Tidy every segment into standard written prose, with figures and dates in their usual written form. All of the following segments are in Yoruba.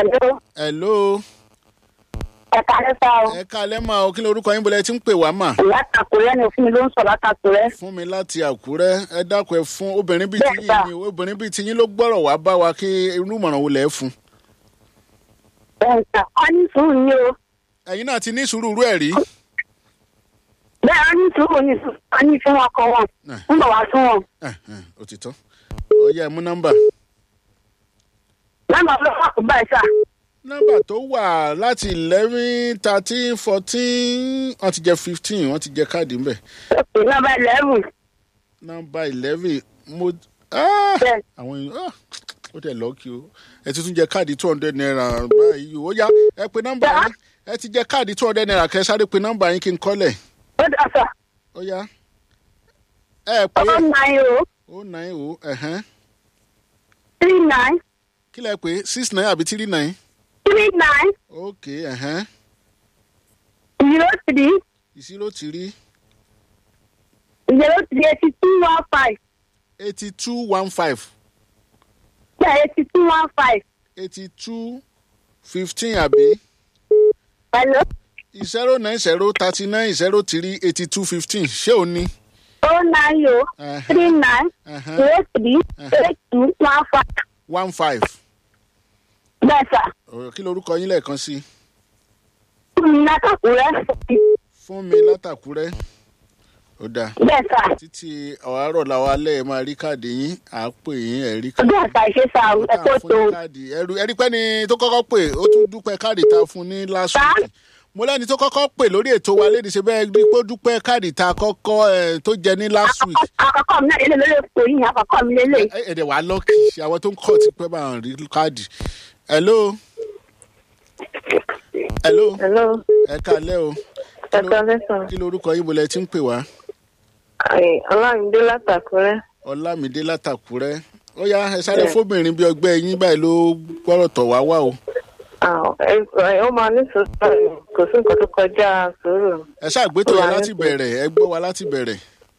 hello. Ẹ káalẹ́ sá o. Ẹ káalẹ́ mà o, kí lorúkọ yín bọ́lẹ̀ tí ń pè wá mà? Láti Àkúrẹ́ ni fún mi ló ń sọ láti Àkúrẹ́. Fún mi láti Àkúrẹ́, ẹ dákun ẹ fún obìnrin bíi tiyín ni obìnrin bíi tiyín ló gbọ́rọ̀ wá bá wa kí irú ìmọ̀ràn wo lẹ̀ fún. Bẹ́ẹ̀ sá, wọ́n ní sùúrù ni o. Ẹ̀yin náà ti ní sùúrù rú ẹ̀ rí. Bẹ́ẹ̀ wọ́n ní sùúrù ni wọ́n ní fún ọkọ wọn. Ń bọ̀ wá fún wọn. Ó ti tán. Ó yá ẹ mú nọ́mbà. Nọ́mbà ló wà kó báyìí sá. Nọ́mbà tó wà láti 11, 13, 14 wọ́n ti jẹ 15 wọ́n ti jẹ káàdì ńbẹ̀. Nọ́mbà 11. Nọ́mbà 11 mo àwọn ó tẹ̀ lọ́ọ̀kì o ẹ ti tún jẹ káàdì 200 naira báyìí ó yá ẹ pe nọ́mbà yín ẹ ti jẹ káàdì 200 naira kẹ́ sáré pe nọ́mbà yín kí n kọ́lẹ̀. Ó dà sá. Ó yá ẹ pé 090. 090 39. kí lẹ pé 69 àbí 39. 39. Ok 03. 03 8215. 8215. Yeah, 8215. 8215 àbí. Hello. 090 39 03 8215 ṣé o ní. 090 39 03 8215. 15. Bẹ́ẹ̀ sà. Kí lorúkọ yín lẹ́ẹ̀kan sí. Fún mi látàkùrẹ́. Fún mi látàkùrẹ́. Ó dáa. Bẹ́ẹ̀ sà. Títí àárọ̀ làwọn alẹ́ ẹ̀ máa rí káàdì yín à á pè yín ẹ̀ rí káàdì. Bẹ́ẹ̀ sà ṣe sà ẹ kó tó. ẹ̀rí pẹ́ ni tó kọ́kọ́ pè ó tún dúpẹ́ káàdì tá a fún ní last week. Mo lẹ́ni tó kọ́kọ́ pè lórí ètò wa lédi ṣe bẹ́ẹ̀ rí pé ó dúpẹ́ káàdì tá a kọ́kọ́ tó jẹ ní last week. Àkọ́kọ́ mi náà lélẹ̀ lórí ètò yìí àkọ́kọ́ mi lélẹ̀. Ẹ̀dẹ̀ wà lọ́kì àwọn tó ń kọ́ ti pẹ́ bá wọn rí káàdì. Hello. Hello. Hello. Ẹ káalẹ́ o. Ẹ káalẹ́ sà. Kí lorúkọ yín bọ́lẹ̀ tí ń pè wá? Ọlámídé látàkúrẹ́. Ọlámídé látàkúrẹ́. Ó yá ẹ sáré fóbìnrin bí ọgbẹ́ yín báyìí ló gbọ́rọ̀ tọ̀ wá wá o. Ó máa ní sùúrù kò sí nǹkan tó kọjá sùúrù. Ẹ ṣàgbétò yẹn láti bẹ̀rẹ̀ ẹ gbọ́ wa láti bẹ̀rẹ̀.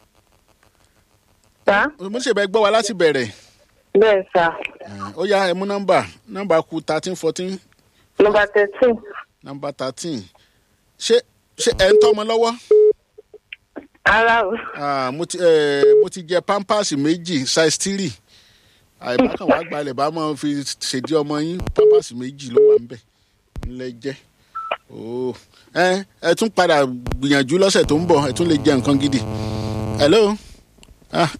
Sá. Mo ṣe bẹ́ẹ̀ gbọ́ wa láti bẹ̀rẹ̀. Bẹ́ẹ̀ sà. Ó yá ẹ mú nọ́mbà kù 13 14. Nọ́mbà 13. Nọ́mbà 13. Ṣé ẹ ń tọ́mọ lọ́wọ́? Ara o. Mo ti jẹ pampers méjì size 3. Àìbákan wàá gbalẹ̀ bá máa fi ṣèdí ọmọ yín pampers méjì ló wà ńbẹ̀ ńlẹ̀ jẹ́. Ẹ tún padà gbìyànjú lọ́sẹ̀ tó ń bọ̀ ẹ tún lè jẹ nǹkan gidi. Hello.